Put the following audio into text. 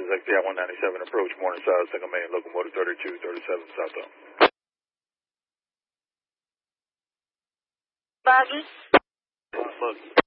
is XDI 197, approach morning south, second main, locomotive 3237 southbound. Boggy. Look.